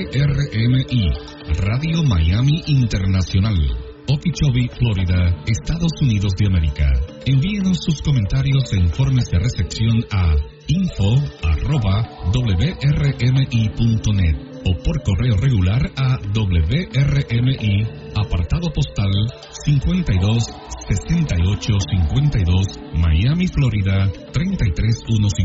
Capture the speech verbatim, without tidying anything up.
R M I, Radio Miami Internacional, Okeechobee, Florida, Estados Unidos de América. Envíenos sus comentarios e informes de recepción a info arroba w r m i punto net o por correo regular a W R M I, apartado postal cincuenta y dos sesenta y ocho cincuenta y dos, Miami, Florida, treinta y tres mil ciento cincuenta.